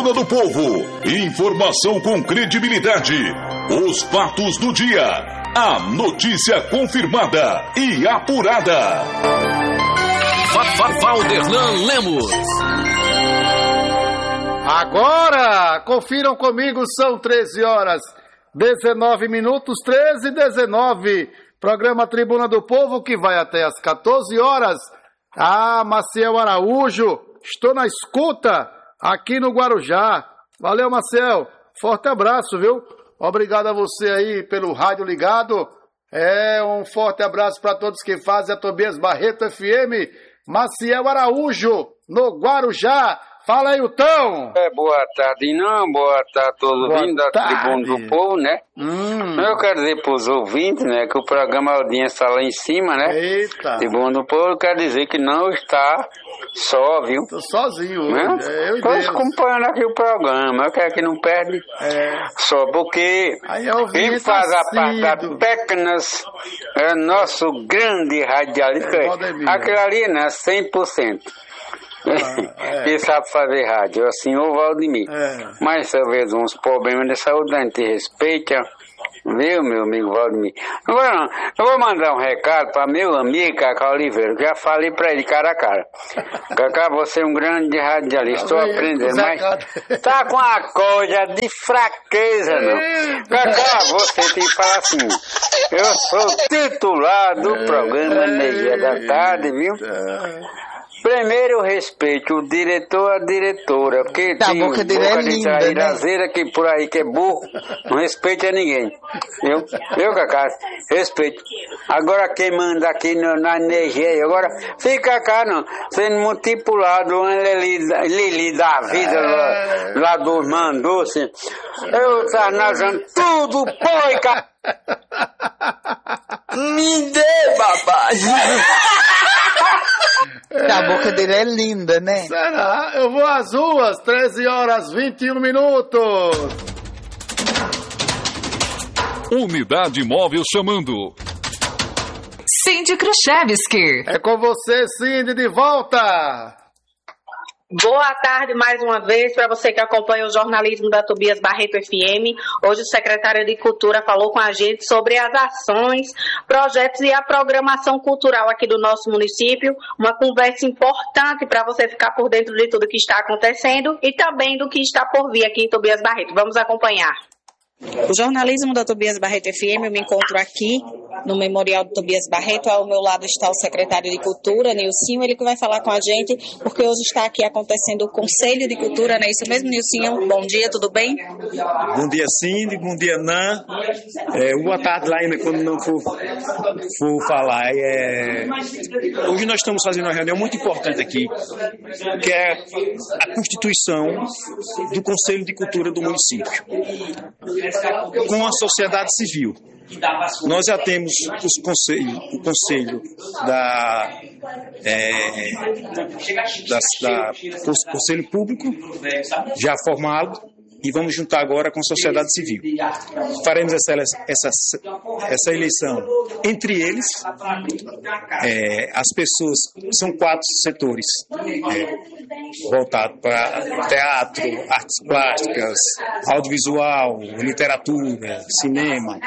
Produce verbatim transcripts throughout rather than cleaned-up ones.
Tribuna do Povo. Informação com credibilidade. Os fatos do dia. A notícia confirmada e apurada. Valderlan Lemos. Agora, confiram comigo, são treze horas, dezenove minutos, treze e dezenove. Programa Tribuna do Povo que vai até as quatorze horas. Ah, Maciel Araújo, estou na escuta aqui no Guarujá. Valeu, Maciel. Forte abraço, viu? Obrigado a você aí pelo rádio ligado. É, um forte abraço para todos que fazem a Tobias Barreto F M. Maciel Araújo, no Guarujá. Fala aí, Utão. É, boa tarde, não, boa tarde a todos os ouvintes da Tribuna do Povo, né? Hum. Eu quero dizer para os ouvintes, né, que o programa a audiência está lá em cima, né? Eita. Tribuna do Povo, eu quero dizer que não está só, viu? Tô sozinho hoje, né? é, eu e Tô Deus. acompanhando aqui o programa, eu quero que não perde É. só, porque Aí é quem ouvinte faz a parte da assíduo. Pequenas é nosso grande radialista. É, Valdemir. Aquilo ali, né, cem por cento. Ah, é. Quem sabe fazer rádio, é o senhor Valdemir. É. Mas talvez uns problemas de saúde, a gente respeita, viu, meu amigo Valdemir? Agora, eu vou mandar um recado para meu amigo Cacá Oliveira, que já falei para ele cara a cara. Cacá, você é um grande radialista, estou aprendendo, mas tá com uma coisa de fraqueza, não. Cacá, você tem que falar assim, eu sou titular do programa Energia da Tarde, viu? Primeiro eu respeito o diretor, a diretora, porque Tá, tem a boca dele é de linda, trairazeira que por aí que é burro, não respeita ninguém. Viu? Viu, Cacá? Respeito. Agora quem manda aqui no, na energia, agora fica cá, não, sendo multipulado, uma Lili, Lili da vida lá, lá do Manduce. Eu tá analisando tudo, pô, cara. Me dê, papai. A boca dele é linda, né? Será? Eu vou às ruas, treze horas, vinte e um minutos. Unidade Móvel chamando. Cindy Khrushchevsky. É com você, Cindy, de volta. Boa tarde mais uma vez para você que acompanha o jornalismo da Tobias Barreto F M. Hoje o secretário de Cultura falou com a gente sobre as ações, projetos e a programação cultural aqui do nosso município. Uma conversa importante para você ficar por dentro de tudo que está acontecendo e também do que está por vir aqui em Tobias Barreto. Vamos acompanhar. O jornalismo da Tobias Barreto F M, eu me encontro aqui no Memorial de Tobias Barreto. Ao meu lado está o secretário de Cultura, Nilcinho, ele que vai falar com a gente, porque hoje está aqui acontecendo o Conselho de Cultura, não é isso mesmo, Nilcinho? Bom dia, tudo bem? Bom dia, Cindy, bom dia, Nan. É, boa tarde lá ainda, quando não for, for falar. É, hoje nós estamos fazendo uma reunião muito importante aqui, que é a constituição do Conselho de Cultura do município, com a sociedade civil. Nós já temos os conselho, o conselho da, é, da, da o conselho público já formado e vamos juntar agora com a sociedade civil. Faremos essa, essa, essa eleição entre eles. É, as pessoas, são quatro setores é, voltados para teatro, artes plásticas, audiovisual, literatura, cinema,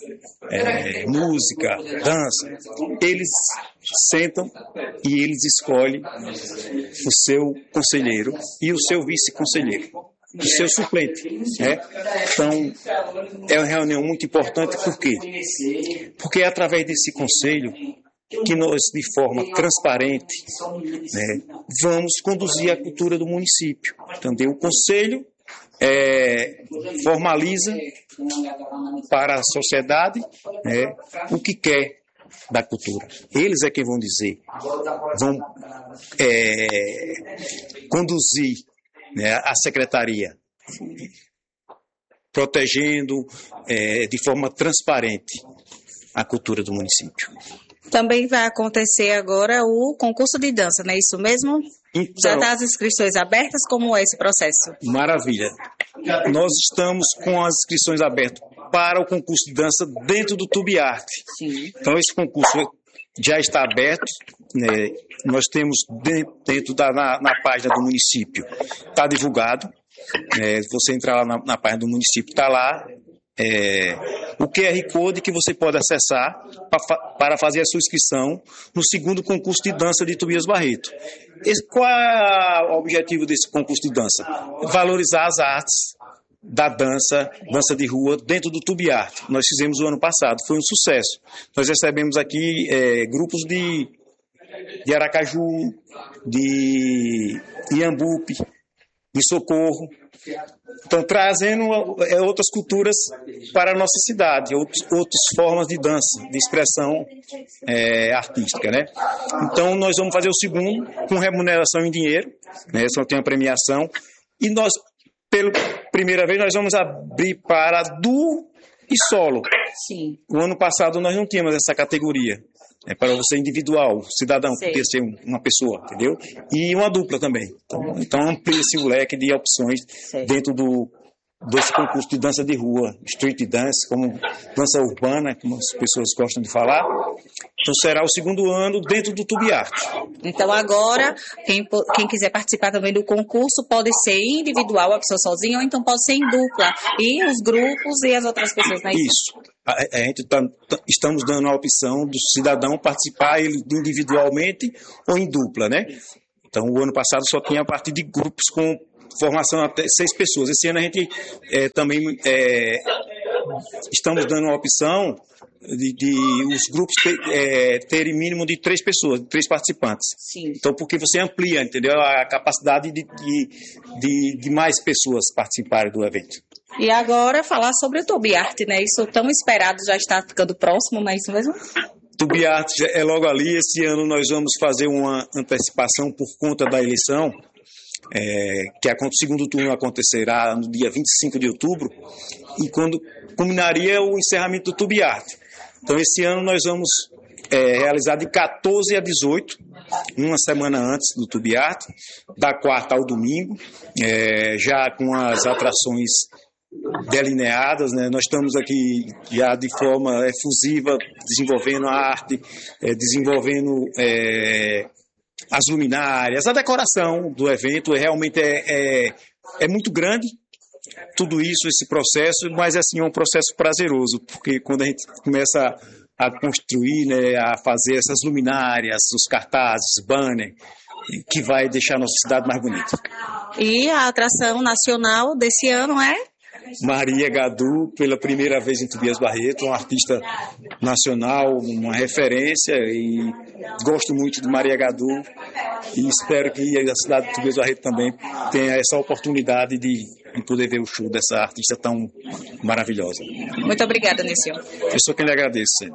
é, música, dança. Eles sentam e eles escolhem o seu conselheiro e o seu vice-conselheiro, o seu suplente, né? Então, é uma reunião muito importante, por quê? Porque é através desse conselho que nós, de forma transparente, né, vamos conduzir a cultura do município. Entendeu? O conselho é, formaliza para a sociedade, né, o que quer da cultura. Eles é quem vão dizer, vão é, conduzir, né, a secretaria, protegendo é, de forma transparente a cultura do município. Também vai acontecer agora o concurso de dança, não é isso mesmo? Então, já está as inscrições abertas? Como é esse processo? Maravilha. Nós estamos com as inscrições abertas para o concurso de dança dentro do Tubiarte. Sim. Então, esse concurso já está aberto, né? Nós temos dentro, dentro da na, na página do município, está divulgado. É, você entrar lá na, na página do município, está lá é, o Q R Code que você pode acessar pra, para fazer a sua inscrição no segundo concurso de dança de Tobias Barreto. Esse, qual é o objetivo desse concurso de dança? Valorizar as artes da dança, dança de rua, dentro do Tubiarte. Nós fizemos o ano passado, foi um sucesso. Nós recebemos aqui é, grupos de, de Aracaju, de Iambupe, de Socorro. Então, trazendo é, outras culturas para a nossa cidade, outros, outras formas de dança, de expressão é, artística, né? Então, nós vamos fazer o segundo com remuneração em dinheiro, né? Só tem uma premiação. E nós, pela primeira vez, nós vamos abrir para duo e solo. Sim. O ano passado nós não tínhamos essa categoria. É para você individual, cidadão, Sei. podia ser uma pessoa, entendeu? E uma dupla também. Então, então amplia-se o leque de opções Sei. dentro do, desse concurso de dança de rua, street dance, como dança urbana, como as pessoas gostam de falar. Então será o segundo ano dentro do Tubiarte. Então agora, quem, po- quem quiser participar também do concurso pode ser individual, a pessoa sozinha, ou então pode ser em dupla. E os grupos e as outras pessoas, né? Isso. A, a gente tá, tá- estamos dando a opção do cidadão participar ele individualmente ou em dupla, né? Então o ano passado só tinha a partir de grupos com formação até seis pessoas. Esse ano a gente é, também é, estamos dando a opção de, de os grupos ter, é, terem mínimo de três pessoas, de três participantes. Sim. Então, porque você amplia, entendeu? A capacidade de, de, de, de mais pessoas participarem do evento. E agora falar sobre o Tubiarte, né? Isso tão esperado já está ficando próximo, não é isso mesmo? Tubiarte é logo ali. Esse ano nós vamos fazer uma antecipação por conta da eleição, é, que o segundo turno acontecerá no dia vinte e cinco de outubro, e quando culminaria o encerramento do Tubiarte. Então, esse ano nós vamos é, realizar de quatorze a dezoito, uma semana antes do Tubiarte, da quarta ao domingo, é, já com as atrações delineadas, né? Nós estamos aqui já de forma efusiva desenvolvendo a arte, é, desenvolvendo é, as luminárias, a decoração do evento. Realmente é, é, é muito grande tudo isso, esse processo, mas assim é um processo prazeroso, porque quando a gente começa a construir, né, a fazer essas luminárias, os cartazes, banner, que vai deixar a nossa cidade mais bonita. E a atração nacional desse ano é? Maria Gadu, pela primeira vez em Tobias Barreto, uma artista nacional, uma referência, e gosto muito de Maria Gadu e espero que a cidade de Tobias Barreto também tenha essa oportunidade de, de poder ver o show dessa artista tão maravilhosa. Muito obrigada, Nício. Eu sou quem lhe agradece.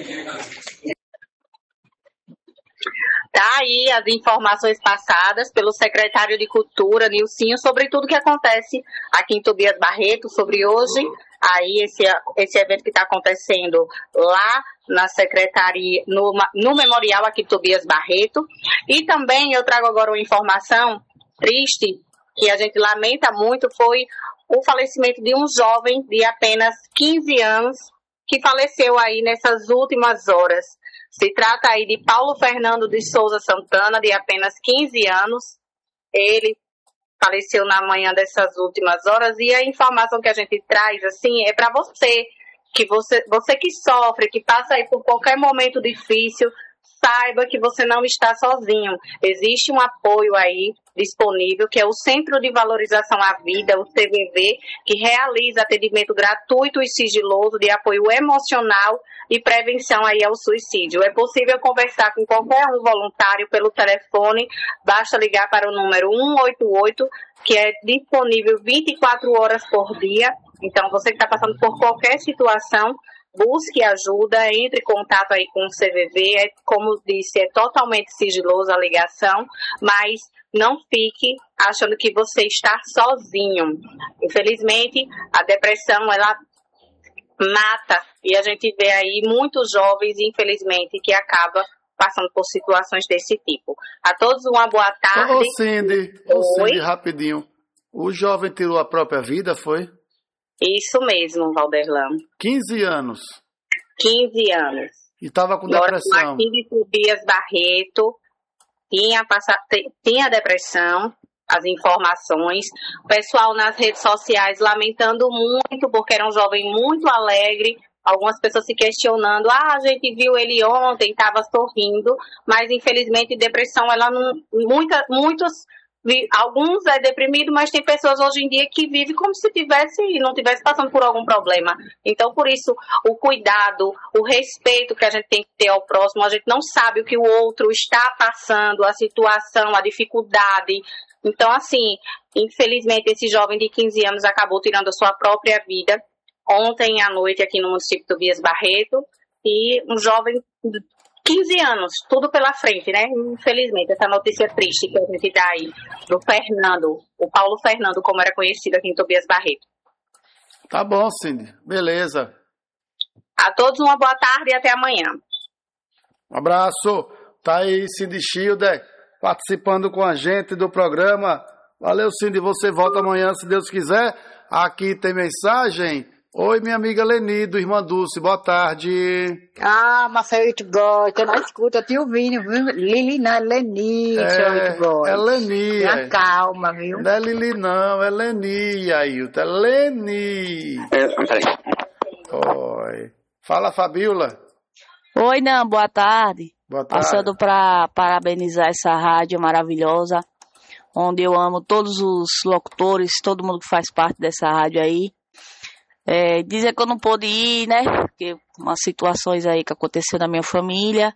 Tá aí as informações passadas pelo secretário de Cultura, Nilcinho, sobre tudo que acontece aqui em Tobias Barreto, sobre hoje, aí esse, esse evento que está acontecendo lá na secretaria, no, no memorial aqui de Tobias Barreto. E também eu trago agora uma informação triste, que a gente lamenta muito, foi o falecimento de um jovem de apenas quinze anos, que faleceu aí nessas últimas horas. Se trata aí de Paulo Fernando de Souza Santana, de apenas quinze anos. Ele faleceu na manhã dessas últimas horas. E a informação que a gente traz, assim, é para você, que você, você que sofre, que passa aí por qualquer momento difícil, saiba que você não está sozinho. Existe um apoio aí disponível, que é o Centro de Valorização à Vida, o C V V, que realiza atendimento gratuito e sigiloso de apoio emocional e prevenção aí ao suicídio. É possível conversar com qualquer um voluntário pelo telefone, basta ligar para o número um oito oito, que é disponível vinte e quatro horas por dia. Então, você que está passando por qualquer situação, busque ajuda, entre em contato aí com o C V V, é, como disse, é totalmente sigiloso a ligação, mas não fique achando que você está sozinho. Infelizmente, a depressão, ela mata, e a gente vê aí muitos jovens, infelizmente, que acabam passando por situações desse tipo. A todos uma boa tarde. Ô, Cindy, ô, Oi? Cindy, rapidinho. O jovem tirou a própria vida, foi? Isso mesmo, Valderlan. quinze anos. quinze anos. E estava com Mora depressão. aqui de Tobias Barreto, tinha, passado, tinha depressão, as informações. O pessoal nas redes sociais lamentando muito, porque era um jovem muito alegre. Algumas pessoas se questionando, ah, a gente viu ele ontem, estava sorrindo, mas infelizmente depressão, ela não, muita, muitos, alguns é deprimido, mas tem pessoas hoje em dia que vivem como se tivesse, não tivesse passando por algum problema. Então, por isso, o cuidado, o respeito que a gente tem que ter ao próximo, a gente não sabe o que o outro está passando, a situação, a dificuldade. Então, assim, infelizmente, esse jovem de quinze anos acabou tirando a sua própria vida ontem à noite aqui no município de Tobias Barreto, e um jovem de quinze anos, tudo pela frente, né? Infelizmente, essa notícia triste que a gente dá aí do Fernando, o Paulo Fernando, como era conhecido aqui em Tobias Barreto. Tá bom, Cindy. Beleza. A todos uma boa tarde e até amanhã. Um abraço. Tá aí Cindy Schilder participando com a gente do programa. Valeu, Cindy. Você volta amanhã, se Deus quiser. Aqui tem mensagem. Oi, minha amiga Leni, do Irmã Dulce, boa tarde. Ah, Marcelo, tu gosta, não escuta, te ouvindo, viu? Lili não, é Leni, é, tu gosta. É Leni. Tenha é. calma, viu? Não é Lili não, é Leni, Ailton, é Leni. Oi. Fala, Fabiola. Oi, não, boa tarde. Boa tarde. Passando para parabenizar essa rádio maravilhosa, onde eu amo todos os locutores, todo mundo que faz parte dessa rádio aí. É, dizer que eu não pude ir, né? Porque umas situações aí que aconteceu na minha família.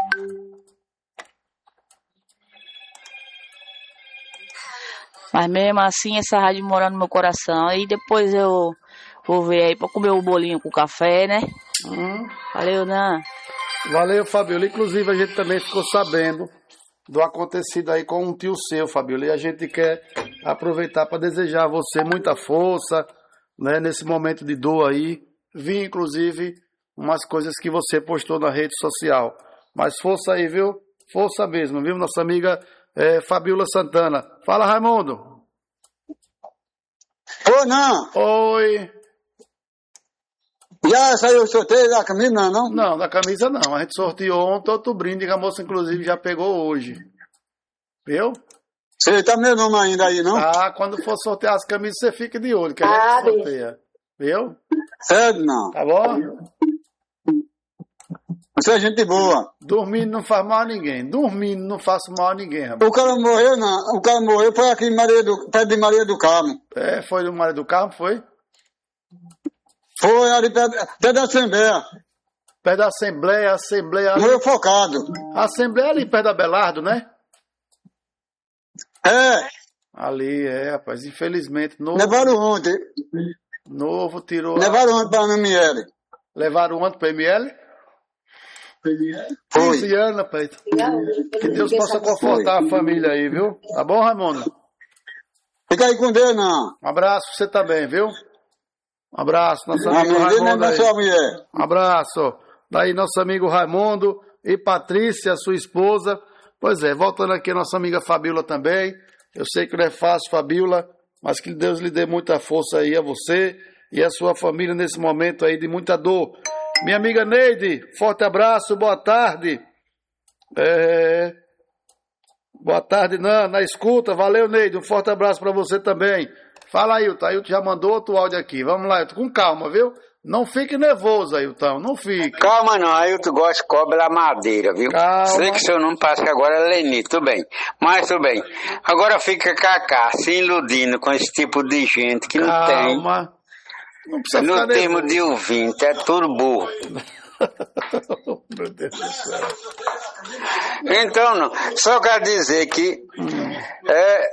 Mas mesmo assim, essa rádio mora no meu coração. Aí depois eu vou ver aí pra comer o bolinho com café, né? Hum. Valeu, Nan. Valeu, Fabiola. Inclusive, a gente também ficou sabendo do acontecido aí com um tio seu, Fabiola. E a gente quer aproveitar para desejar a você muita força, né, nesse momento de dor aí. Vi, inclusive, umas coisas que você postou na rede social. Mas força aí, viu? Força mesmo, viu? Nossa amiga é, Fabiola Santana. Fala, Raimundo. Ô, não. Oi. Já saiu o sorteio da camisa, não, não? Não, da camisa não. A gente sorteou ontem outro brinde que a moça, inclusive, já pegou hoje. Viu? Você tá meu nome ainda aí, não? Ah, quando for sortear as camisas, você fica de olho, que a gente Ah, sorteia. Viu? Sério, não. Tá bom? Você é gente boa. Dormindo não faz mal a ninguém. Dormindo não faço mal a ninguém, rapaz. O cara morreu, não. O cara morreu foi aqui em Maria do, perto de Maria do Carmo. É, foi do Maria do Carmo, foi? Foi ali perto, perto da Assembleia. Perto da Assembleia, Assembleia... Ali... Morreu focado. A Assembleia ali perto da Belardo, né? É. Ali, é, rapaz. Infelizmente, novo... Levaram ontem. Novo, tirou... Levaram ontem para a M L. Levaram ontem para a M L? Foi. quinze anos, rapaz. Que Deus possa confortar a família aí, viu? Tá bom, Raimundo? Fica aí com Deus, não. Um abraço pra você também, viu? Um abraço, nosso amigo Amém. Raimundo aí. Sua mulher. Um abraço. Daí, nosso amigo Raimundo e Patrícia, sua esposa. Pois é, voltando aqui a nossa amiga Fabiola também. Eu sei que não é fácil, Fabiola, mas que Deus lhe dê muita força aí a você e a sua família nesse momento aí de muita dor. Minha amiga Neide, forte abraço, boa tarde. É... Boa tarde, na, na escuta. Valeu, Neide, um forte abraço para você também. Fala, Ailton. Ailton já mandou outro áudio aqui. Vamos lá, Ailton, com calma, viu? Não fique nervoso, Ailton, não fique. Calma não, Ailton gosta de cobra madeira, viu? Calma. Sei que seu nome passa que agora é Leni, tudo bem. Mas tudo bem. Agora fica Cacá, se iludindo com esse tipo de gente que não calma. tem. Calma. Não precisa no ficar termo nervoso. de ouvinte, é tudo burro. Meu Deus do céu. Então, não, só quero dizer que é,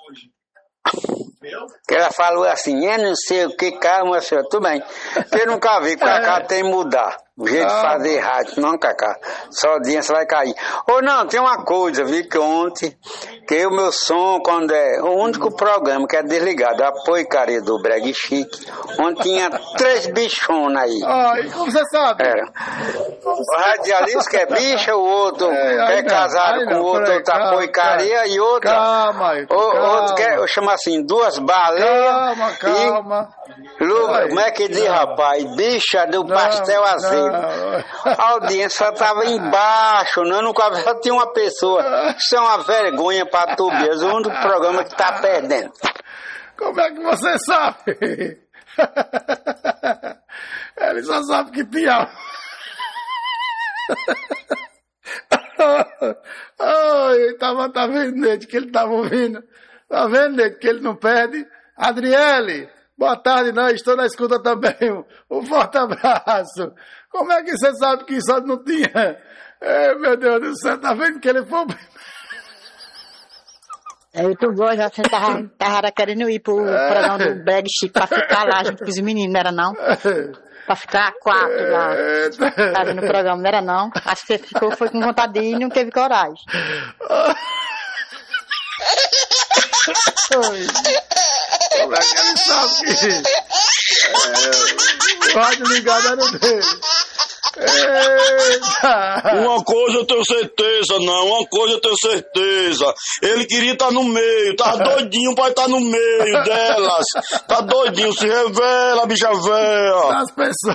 que ela falou assim, eu não sei o que, calma, senhor, tudo bem. Eu nunca vi que o Cacá é. tem que mudar o jeito ah. de fazer rádio, não, Cacá. Só a audiência vai cair. Ou não, tem uma coisa, vi que ontem, que o meu som, quando é o único programa que é desligado, a porcaria do Breg Chique, onde tinha três bichonas aí. Ah, e como você sabe? Era. O radialista que é bicha, o outro é, é casado com o outro, outra porcaria e outra. Calma, aí, o, calma. Outro que é, eu chamo assim, duas baleias. Calma, calma. E, Lu, como é que diz, rapaz? Bicha do não, pastel azedo. A audiência só tava embaixo, não, no quadro só tinha uma pessoa. Isso é uma vergonha pra Tobias, o único programa que tá perdendo. Como é que você sabe? Ele só sabe que tinha. Ai, tava, tá vendo, Neide, que ele tava ouvindo. Tá vendo, Neide, que ele não perde. Adriele, boa tarde, não, estou na escuta também. Um forte abraço. Como é que você sabe que isso não tinha? Ei, meu Deus do céu, tá vendo que ele foi... Eu tô bom, já você tava, tava querendo ir pro programa do Brad Chico pra ficar lá junto com os meninos, não era não? Pra ficar quatro lá, tava no programa, não era não? Acho que você ficou, foi com vontade de ir e não teve coragem. Como é que ele sabe que... É, pode ligar, mas não dele. Eita. Uma coisa eu tenho certeza, não, uma coisa eu tenho certeza. Ele queria estar no meio, tá doidinho pra estar no meio delas. Tá doidinho, se revela, bicha véia. As pessoas.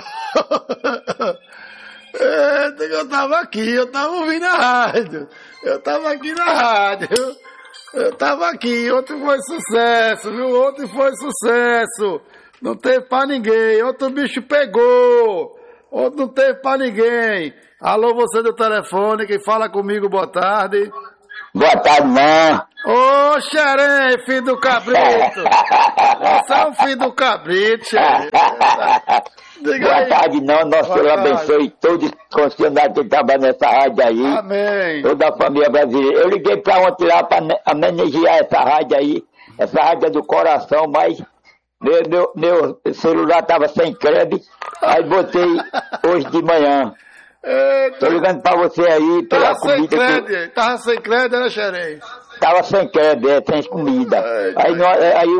Eita, eu tava aqui, eu tava ouvindo a rádio. Eu tava aqui na rádio. Eu tava aqui, ontem foi sucesso, viu? Ontem foi sucesso. Não teve pra ninguém, outro bicho pegou. Outro não teve pra ninguém. Alô, você do telefone, quem fala comigo, boa tarde. Boa tarde, não. Ô, xerém, filho do cabrito. Você é o filho do cabrito, xerém. Diga boa aí. Tarde, não. Nosso Senhor abençoe todos os funcionários que trabalham nessa rádio aí. Amém. Toda a família brasileira. Eu liguei pra ontem lá pra homenagear essa rádio aí. Essa rádio é do coração, mas... Meu, meu, meu celular tava sem crédito, aí botei hoje de manhã. Eita. Tô ligando pra você aí pela tava comida. Sem crédito, que... Tava sem crédito, né, xerém? Tava sem crédito, é, sem comida. Eita. Aí, aí